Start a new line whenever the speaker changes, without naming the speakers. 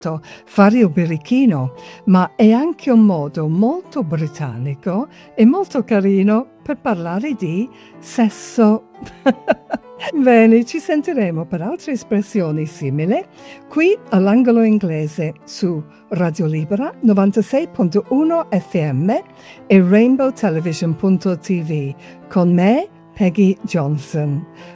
fare il birichino, ma è anche un modo molto britannico e molto carino per parlare di sesso. Bene, ci sentiremo per altre espressioni simili qui all'Angolo Inglese su Radio Libera 96.1 FM e rainbowtelevision.tv con me, Peggy Johnson.